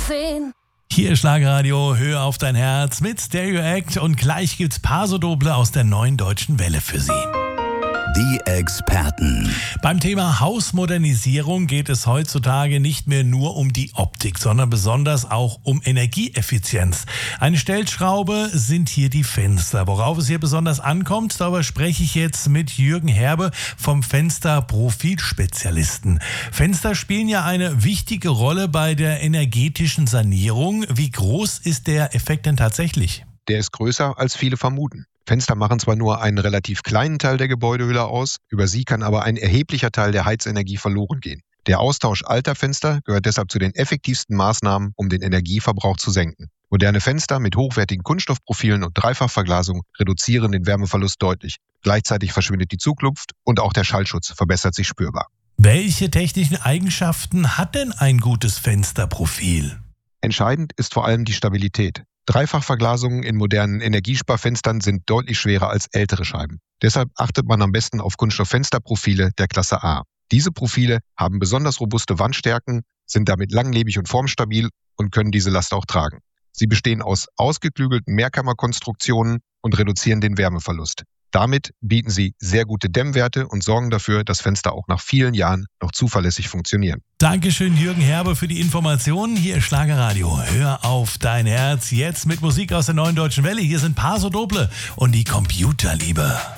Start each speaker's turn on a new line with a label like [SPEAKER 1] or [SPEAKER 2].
[SPEAKER 1] 10.
[SPEAKER 2] Hier ist Schlagerradio, Höhe auf dein Herz mit Stereo Act und gleich gibt's Paso Doble aus der Neuen Deutschen Welle für Sie.
[SPEAKER 3] Die Experten.
[SPEAKER 2] Beim Thema Hausmodernisierung geht es heutzutage nicht mehr nur um die Optik, sondern besonders auch um Energieeffizienz. Eine Stellschraube sind hier die Fenster. Worauf es hier besonders ankommt, darüber spreche ich jetzt mit Jürgen Herbe vom Fenster-Profilspezialisten. Fenster spielen ja eine wichtige Rolle bei der energetischen Sanierung. Wie groß ist der Effekt denn tatsächlich?
[SPEAKER 4] Der ist größer, als viele vermuten. Fenster machen zwar nur einen relativ kleinen Teil der Gebäudehülle aus, über sie kann aber ein erheblicher Teil der Heizenergie verloren gehen. Der Austausch alter Fenster gehört deshalb zu den effektivsten Maßnahmen, um den Energieverbrauch zu senken. Moderne Fenster mit hochwertigen Kunststoffprofilen und Dreifachverglasung reduzieren den Wärmeverlust deutlich. Gleichzeitig verschwindet die Zugluft und auch der Schallschutz verbessert sich spürbar.
[SPEAKER 2] Welche technischen Eigenschaften hat denn ein gutes Fensterprofil?
[SPEAKER 4] Entscheidend ist vor allem die Stabilität. Dreifachverglasungen in modernen Energiesparfenstern sind deutlich schwerer als ältere Scheiben. Deshalb achtet man am besten auf Kunststofffensterprofile der Klasse A. Diese Profile haben besonders robuste Wandstärken, sind damit langlebig und formstabil und können diese Last auch tragen. Sie bestehen aus ausgeklügelten Mehrkammerkonstruktionen und reduzieren den Wärmeverlust. Damit bieten sie sehr gute Dämmwerte und sorgen dafür, dass Fenster auch nach vielen Jahren noch zuverlässig funktionieren.
[SPEAKER 2] Dankeschön, Jürgen Herbe, für die Informationen. Hier ist Schlagerradio. Hör auf dein Herz. Jetzt mit Musik aus der Neuen Deutschen Welle. Hier sind Paso Doble und die Computerliebe.